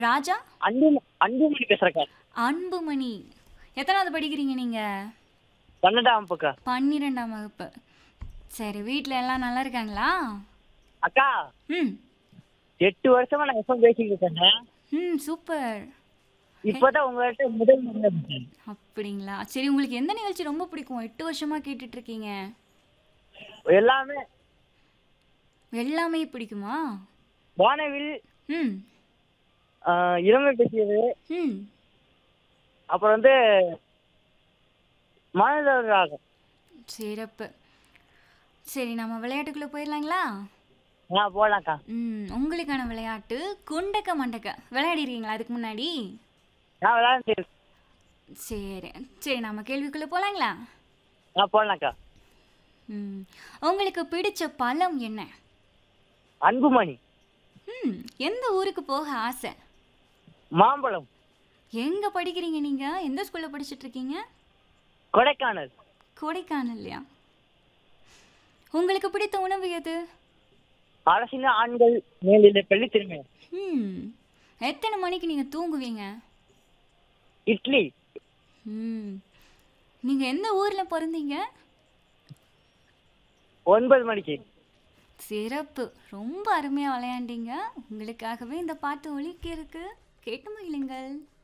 ராஜா? அன்புமணி பேசுறக்கா. அன்புமணி. எத்தனாவது படிக்கிறீங்க நீங்க? 12ஆம் வகுப்புக்கா. 12ஆம் வகுப்பு. சரி, வீட்ல எல்லாம் நல்லா இருக்காங்களா? அக்கா, ம். 8 வருஷமா நான் எஃப்எம் பேசிக்கிட்டு இருக்கேங்க. ம். சூப்பர். ஹே, இப்பதான் உங்கள்ட்ட முதல் முறையா பேசுறேன். அப்படிங்களா? சரி, உங்களுக்கு எந்த நிகழ்ச்சி ரொம்ப பிடிக்கும்? 8 வருஷமா கேட்டுட்டு இருக்கீங்க. எல்லாமே எல்லாமே பிடிக்குமா? வானவில், ம். இளமை பேசியது, ம். அப்புறம் வந்து மனதராகம். சிறப்பு. சரி, நம்ம விளையாட்டுக்குள்ள போயிடலாங்களா? போலாம்க்கா. உங்களுக்கான விளையாட்டு குண்டக்க மண்டக்க. விளையாடிருக்கீங்களா அதுக்கு முன்னாடி? நான் விளையாண்டு. சரி. சரி, நம்ம கேள்விக்குள்ள போலாங்களா? போலாம்க்கா. ம். உங்களுக்கு பிடிச்ச பழம் என்ன? அன்புமணி. எந்த ஊருக்கு போக ஆசை? மாம்பழம். எங்க படிக்கிறீங்க நீங்க? எந்த ஸ்கூல்ல படிச்சிட்டு இருக்கீங்க? கொடைக்கானல். கொடைக்கானல்லையா? உங்களுக்கு பிடித்த உணவு எது? அரசின ஆண்கள் மேல்நிலை பள்ளி திரும்ப. ம். எத்தனை மணிக்கு நீங்க தூங்குவீங்க? இட்லி. ம். நீங்க எந்த ஊர்ல பிறந்தீங்க? 9 மணிக்கு. சிறப்பு. ரொம்ப அருமையா விளையாண்டீங்க. உங்களுக்காகவே இந்த பாட்டு ஒலிக்க இருக்கு. கேட்டு மகிழுங்கள்.